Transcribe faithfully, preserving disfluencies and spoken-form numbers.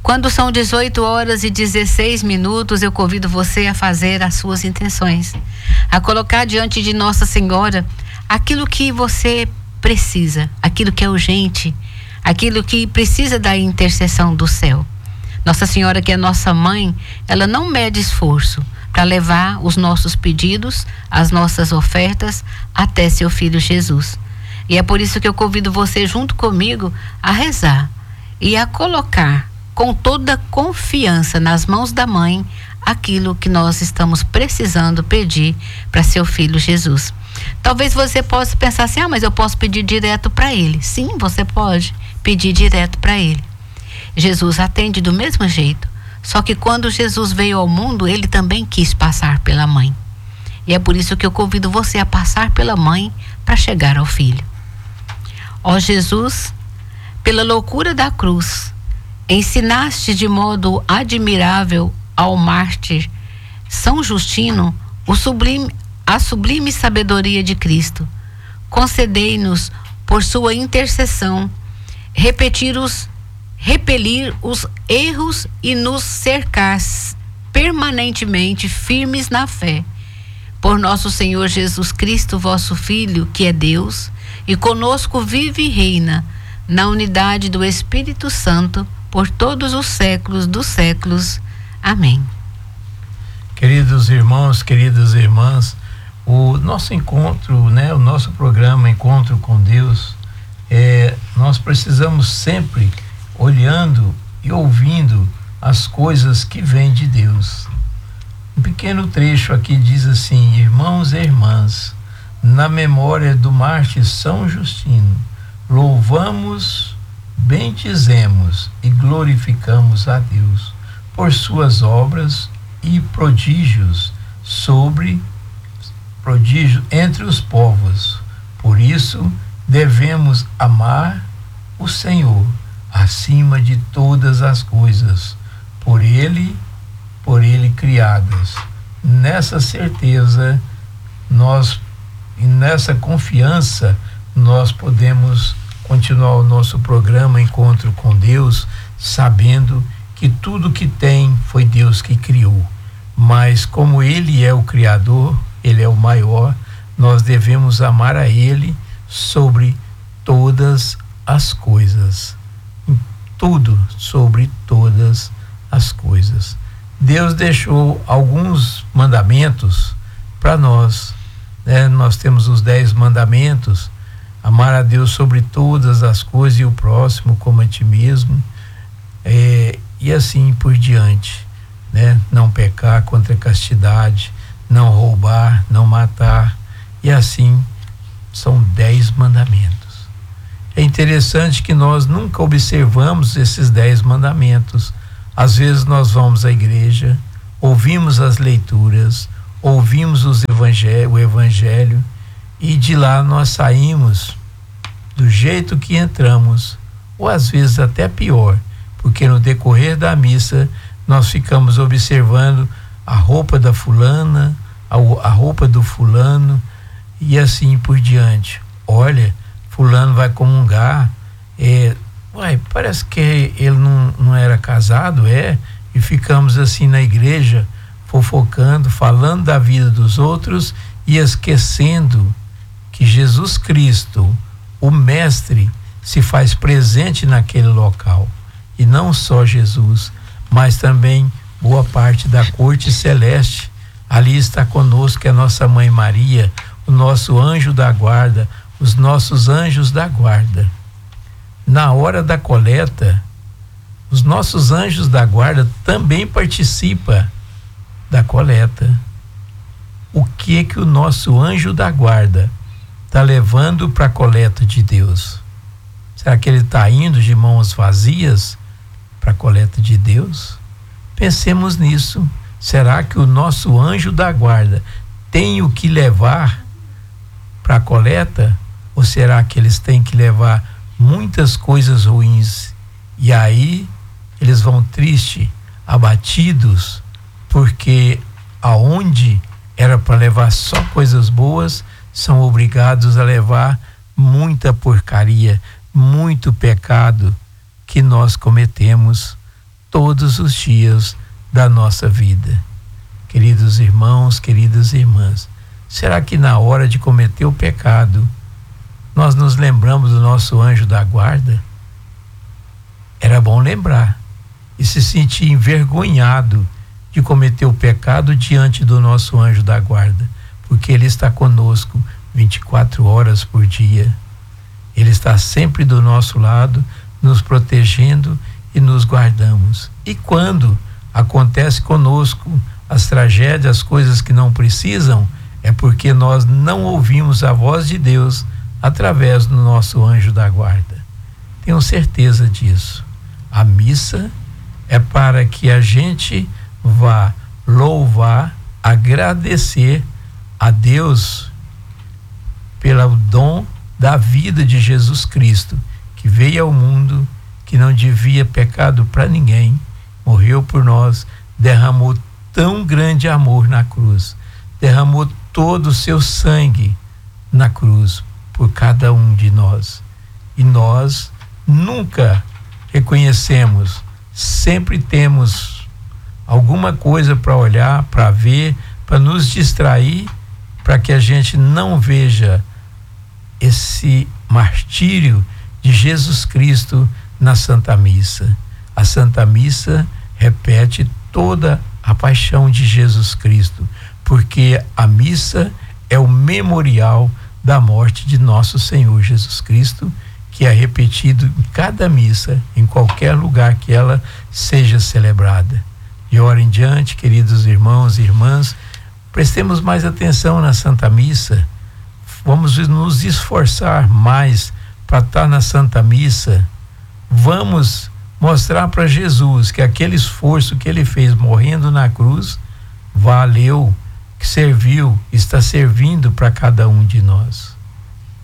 Quando são dezoito horas e dezesseis minutos, eu convido você a fazer as suas intenções, a colocar diante de Nossa Senhora aquilo que você precisa, aquilo que é urgente, aquilo que precisa da intercessão do céu. Nossa Senhora, que é nossa mãe, ela não mede esforço para levar os nossos pedidos, as nossas ofertas até seu Filho Jesus. E é por isso que eu convido você junto comigo a rezar e a colocar com toda confiança nas mãos da mãe aquilo que nós estamos precisando pedir para seu Filho Jesus. Talvez você possa pensar assim, ah, mas eu posso pedir direto para ele. Sim, você pode pedir direto para ele. Jesus atende do mesmo jeito, só que quando Jesus veio ao mundo, ele também quis passar pela mãe. E é por isso que eu convido você a passar pela mãe para chegar ao Filho. Ó Jesus, pela loucura da cruz, ensinaste de modo admirável ao mártir São Justino o sublime, a sublime sabedoria de Cristo. Concedei-nos, por sua intercessão, repetir os, repelir os erros e nos cercar permanentemente firmes na fé. Por nosso Senhor Jesus Cristo, vosso Filho, que é Deus, e conosco vive e reina, na unidade do Espírito Santo, por todos os séculos dos séculos. Amém. Queridos irmãos, queridas irmãs, o nosso encontro, né, o nosso programa Encontro com Deus, é, nós precisamos sempre olhando e ouvindo as coisas que vêm de Deus. Um pequeno trecho aqui diz assim: irmãos e irmãs, na memória do mártir São Justino, louvamos, bendizemos e glorificamos a Deus por suas obras e prodígios sobre prodígio entre os povos. Por isso devemos amar o Senhor acima de todas as coisas, por ele, por ele criadas. Nessa certeza, nós e nessa confiança, nós podemos continuar o nosso programa Encontro com Deus, sabendo que tudo que tem foi Deus que criou. Mas como Ele é o Criador, Ele é o maior, nós devemos amar a Ele sobre todas as coisas. Tudo sobre todas as coisas. Deus deixou alguns mandamentos para nós, né? Nós temos os dez mandamentos: amar a Deus sobre todas as coisas e o próximo como a ti mesmo, é, e assim por diante, né? Não pecar contra a castidade, não roubar, não matar, e assim são dez mandamentos. É interessante que nós nunca observamos esses dez mandamentos. Às vezes nós vamos à igreja, ouvimos as leituras, ouvimos os evangelho, o evangelho, e de lá nós saímos do jeito que entramos, ou às vezes até pior, porque no decorrer da missa nós ficamos observando a roupa da fulana, a, a roupa do fulano, e assim por diante. Olha, fulano vai comungar, é, uai, parece que ele não, não era casado, é, e ficamos assim na igreja, fofocando, falando da vida dos outros e esquecendo que Jesus Cristo, o Mestre, se faz presente naquele local. E não só Jesus, mas também boa parte da corte celeste. Ali está conosco a nossa Mãe Maria, o nosso anjo da guarda, os nossos anjos da guarda. Na hora da coleta, os nossos anjos da guarda também participam da coleta. O que que o nosso anjo da guarda está levando para a coleta de Deus? Será que ele está indo de mãos vazias para a coleta de Deus? Pensemos nisso. Será que o nosso anjo da guarda tem o que levar para a coleta? Ou será que eles têm que levar muitas coisas ruins? E aí eles vão tristes, abatidos, porque aonde era para levar só coisas boas, são obrigados a levar muita porcaria, muito pecado que nós cometemos todos os dias da nossa vida. Queridos irmãos, queridas irmãs, será que na hora de cometer o pecado, nós nos lembramos do nosso anjo da guarda? Era bom lembrar e se sentir envergonhado de cometer o pecado diante do nosso anjo da guarda, porque ele está conosco vinte e quatro horas por dia. Ele está sempre do nosso lado, nos protegendo e nos guardamos. E quando acontece conosco as tragédias, as coisas que não precisam, é porque nós não ouvimos a voz de Deus através do nosso anjo da guarda. Tenho certeza disso. A missa é para que a gente vá louvar, agradecer a Deus pelo dom da vida de Jesus Cristo, que veio ao mundo, que não devia pecado para ninguém, morreu por nós, derramou tão grande amor na cruz, derramou todo o seu sangue na cruz por cada um de nós. E nós nunca reconhecemos, sempre temos alguma coisa para olhar, para ver, para nos distrair, para que a gente não veja esse martírio de Jesus Cristo na Santa Missa. A Santa Missa repete toda a paixão de Jesus Cristo, porque a missa é o memorial da morte de nosso Senhor Jesus Cristo, que é repetido em cada missa, em qualquer lugar que ela seja celebrada. De hora em diante, queridos irmãos e irmãs, prestemos mais atenção na Santa Missa. Vamos nos esforçar mais para estar na Santa Missa. Vamos mostrar para Jesus que aquele esforço que ele fez morrendo na cruz valeu, que serviu, está servindo para cada um de nós.